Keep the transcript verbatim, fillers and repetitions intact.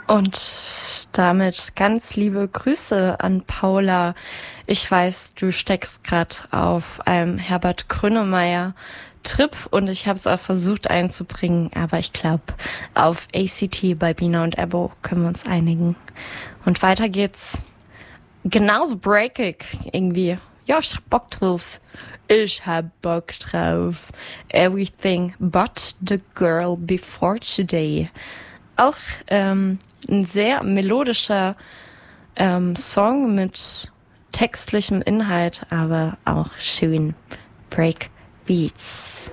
Und damit ganz liebe Grüße an Paula. Ich weiß, du steckst gerade auf einem Herbert Grönemeyer Trip und ich habe es auch versucht einzubringen, aber ich glaube, auf A C T bei Bina und Ebo können wir uns einigen. Und weiter geht's. Genauso breakig irgendwie. Ja, ich hab Bock drauf. Ich hab Bock drauf. Everything but the girl before today. Auch ähm, ein sehr melodischer ähm, Song mit textlichem Inhalt, aber auch schön Breakbeats.